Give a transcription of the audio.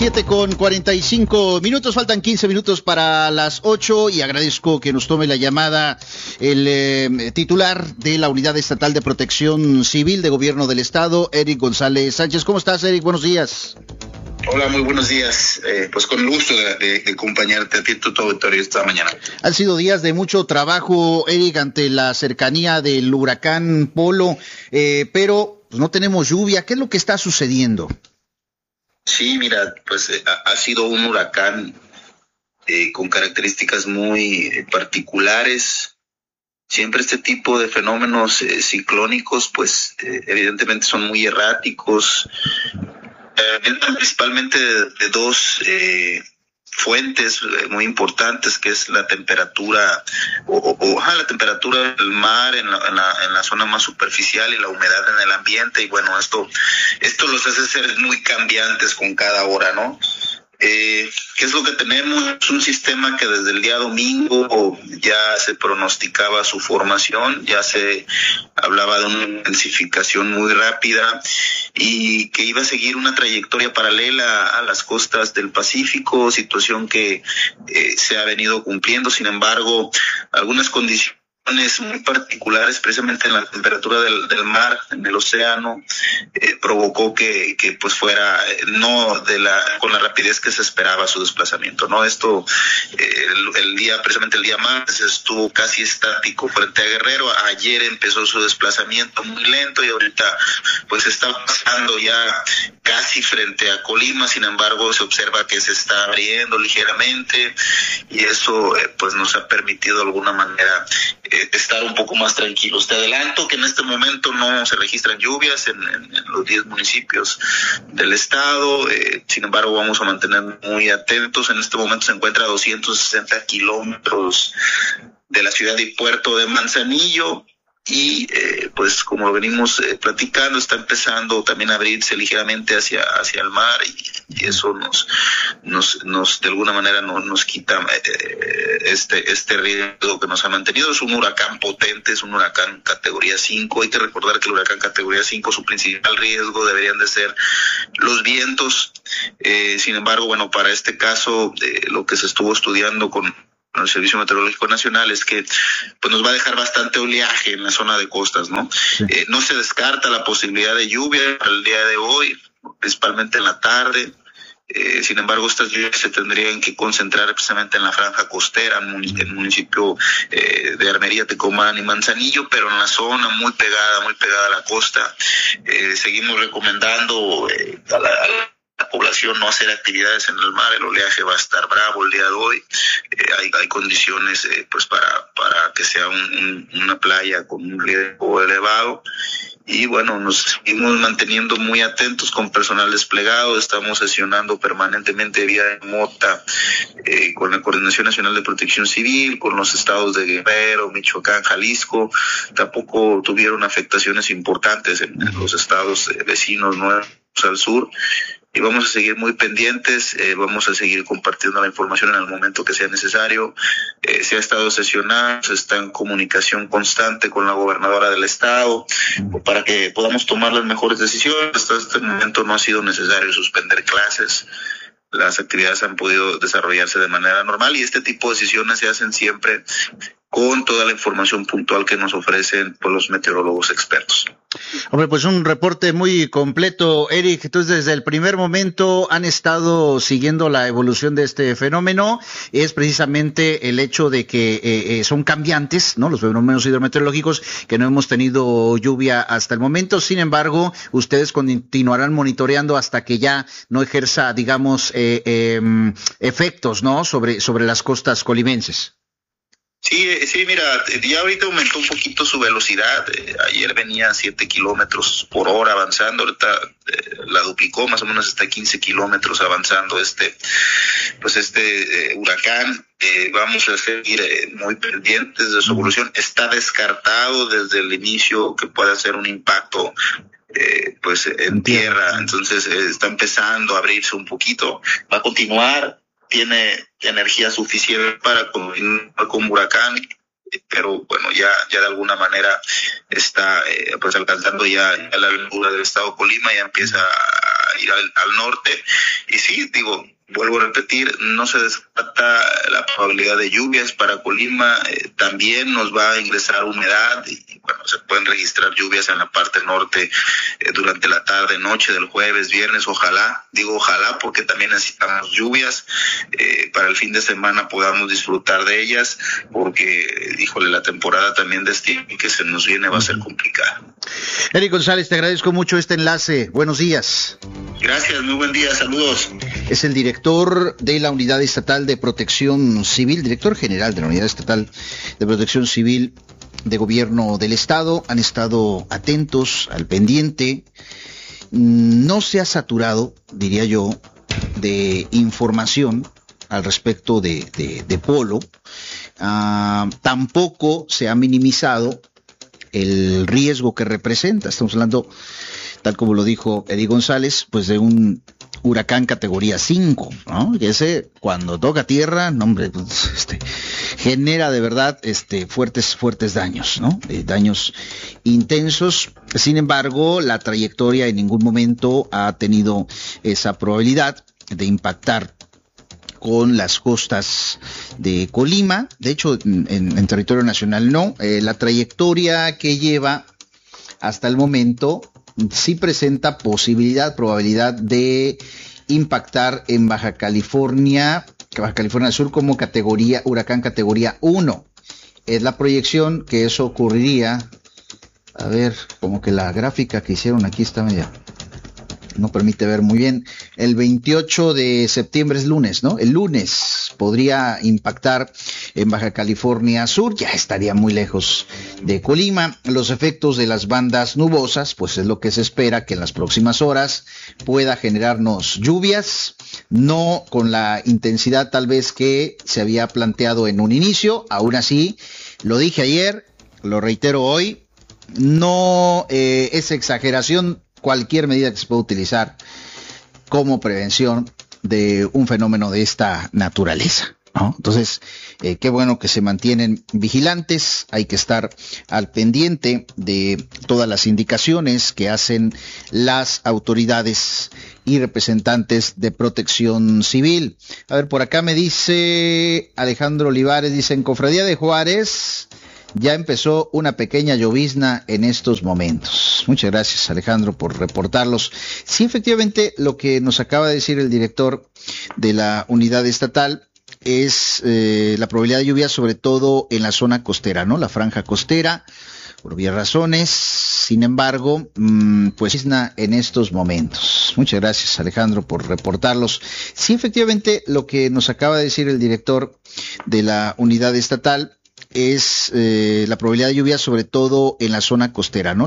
7:45, faltan 15 minutos para las 8 y agradezco que nos tome la llamada el titular de la Unidad Estatal de Protección Civil de Gobierno del Estado, Eric González Sánchez. ¿Cómo estás, Eric? Buenos días. Hola, muy buenos días. Pues con el gusto de acompañarte a ti y tu auditorio esta mañana. Han sido días de mucho trabajo, Eric, ante la cercanía del huracán Polo, pero pues, no tenemos lluvia. ¿Qué es lo que está sucediendo? Sí, mira, pues ha sido un huracán con características muy particulares. Siempre este tipo de fenómenos ciclónicos, pues evidentemente son muy erráticos, principalmente de dos fuentes muy importantes, que es la temperatura la temperatura del mar en la zona más superficial y la humedad en el ambiente, y bueno, esto los hace ser muy cambiantes con cada hora, ¿no? ¿Qué es lo que tenemos? Es un sistema que desde el día domingo ya se pronosticaba su formación, ya se hablaba de una intensificación muy rápida y que iba a seguir una trayectoria paralela a las costas del Pacífico, situación que se ha venido cumpliendo. Sin embargo, algunas condiciones muy particulares, precisamente en la temperatura del mar, en el océano, provocó que pues fuera con la rapidez que se esperaba su desplazamiento, ¿no? Esto precisamente el día martes estuvo casi estático frente a Guerrero. Ayer empezó su desplazamiento muy lento y ahorita pues está pasando ya casi frente a Colima. Sin embargo, se observa que se está abriendo ligeramente y eso pues nos ha permitido de alguna manera estar un poco más tranquilos. Te adelanto que en este momento no se registran lluvias en los 10 municipios del estado. Sin embargo, vamos a mantener muy atentos. En este momento se encuentra a 260 kilómetros de la ciudad y puerto de Manzanillo. Y pues como lo venimos platicando, está empezando también a abrirse ligeramente hacia el mar y eso nos de alguna manera nos quita este riesgo que nos ha mantenido. Es un huracán potente, es un huracán categoría 5. Hay que recordar que el huracán categoría 5, su principal riesgo deberían de ser los vientos. Sin embargo, bueno, para este caso, lo que se estuvo estudiando con el Servicio Meteorológico Nacional es que pues nos va a dejar bastante oleaje en la zona de costas, ¿no? Sí. No se descarta la posibilidad de lluvia para el día de hoy, principalmente en la tarde. Sin embargo, estas lluvias se tendrían que concentrar precisamente en la franja costera, en el municipio de Armería, Tecomán y Manzanillo, pero en la zona muy pegada a la costa. Seguimos recomendando a la población no hacer actividades en el mar. El oleaje va a estar bravo el día de hoy. Hay condiciones pues para que sea una playa con un riesgo elevado. Y bueno, nos seguimos manteniendo muy atentos con personal desplegado. Estamos sesionando permanentemente vía remota con la Coordinación Nacional de Protección Civil, con los estados de Guerrero, Michoacán, Jalisco. Tampoco tuvieron afectaciones importantes en los estados vecinos nuevos al sur. Y vamos a seguir muy pendientes, vamos a seguir compartiendo la información en el momento que sea necesario. Se ha estado sesionando, se está en comunicación constante con la gobernadora del estado para que podamos tomar las mejores decisiones. Hasta este momento no ha sido necesario suspender clases. Las actividades han podido desarrollarse de manera normal y este tipo de decisiones se hacen siempre con toda la información puntual que nos ofrecen pues, los meteorólogos expertos. Hombre, pues un reporte muy completo, Eric. Entonces, desde el primer momento han estado siguiendo la evolución de este fenómeno. Es precisamente el hecho de que son cambiantes, ¿no? Los fenómenos hidrometeorológicos, que no hemos tenido lluvia hasta el momento. Sin embargo, ustedes continuarán monitoreando hasta que ya no ejerza, digamos, efectos, ¿no? Sobre las costas colimenses. Sí, mira, ya ahorita aumentó un poquito su velocidad. Ayer venía a 7 kilómetros por hora avanzando, ahorita la duplicó, más o menos hasta 15 kilómetros avanzando este huracán. Vamos a seguir muy pendientes de su evolución. Está descartado desde el inicio que pueda ser un impacto pues en tierra, entonces está empezando a abrirse un poquito, va a continuar. Tiene energía suficiente para continuar con huracán. pero bueno, ya de alguna manera está pues alcanzando ya la altura del estado Colima, ya empieza a ir al norte. Y sí, digo, vuelvo a repetir, no se descarta la probabilidad de lluvias para Colima, también nos va a ingresar humedad y bueno, se pueden registrar lluvias en la parte norte durante la tarde, noche del jueves, viernes, ojalá, digo ojalá porque también necesitamos lluvias, para el fin de semana podamos disfrutar de ellas, porque, híjole, la temporada también de estío que se nos viene va a ser complicada. Eric González, te agradezco mucho este enlace, buenos días. Gracias, muy buen día, saludos. Es el director de la Unidad Estatal de Protección Civil, director general de la Unidad Estatal de Protección Civil de Gobierno del Estado. Han estado atentos, al pendiente. No se ha saturado, diría yo, de información al respecto de Polo. Tampoco se ha minimizado el riesgo que representa. Estamos hablando, tal como lo dijo Eddie González, pues de un huracán categoría 5, ¿no? Que ese, cuando toca tierra, no, hombre, pues, genera de verdad fuertes daños, ¿no? Daños intensos. Sin embargo, la trayectoria en ningún momento ha tenido esa probabilidad de impactar con las costas de Colima. De hecho, en territorio nacional no. La trayectoria que lleva hasta el momento sí presenta probabilidad de impactar en Baja California Sur como huracán categoría 1. Es la proyección que eso ocurriría. A ver, como que la gráfica que hicieron aquí está media, no permite ver muy bien. El 28 de septiembre es lunes, ¿no? El lunes podría impactar en Baja California Sur, ya estaría muy lejos de Colima. Los efectos de las bandas nubosas, pues es lo que se espera que en las próximas horas pueda generarnos lluvias, no con la intensidad tal vez que se había planteado en un inicio. Aún así, lo dije ayer, lo reitero hoy, no es exageración cualquier medida que se pueda utilizar como prevención de un fenómeno de esta naturaleza, ¿no? Entonces, qué bueno que se mantienen vigilantes. Hay que estar al pendiente de todas las indicaciones que hacen las autoridades y representantes de Protección Civil. A ver, por acá me dice Alejandro Olivares, dice: en Cofradía de Juárez ya empezó una pequeña llovizna en estos momentos. Muchas gracias, Alejandro, por reportarlos. Sí, efectivamente, lo que nos acaba de decir el director de la unidad estatal es la probabilidad de lluvia, sobre todo en la zona costera, ¿no? La franja costera, por obvias razones. Sin embargo, pues llovizna en estos momentos. Muchas gracias, Alejandro, por reportarlos. Sí, efectivamente, lo que nos acaba de decir el director de la unidad estatal es la probabilidad de lluvia, sobre todo en la zona costera, ¿no?